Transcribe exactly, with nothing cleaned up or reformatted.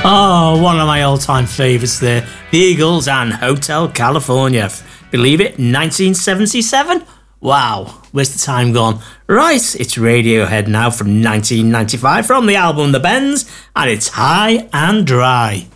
Oh, one of my all-time favourites there. The Eagles and Hotel California. Believe it, nineteen seventy-seven? Wow, where's the time gone? Right, it's Radiohead now from nineteen ninety-five from the album The Bends, and it's High and Dry.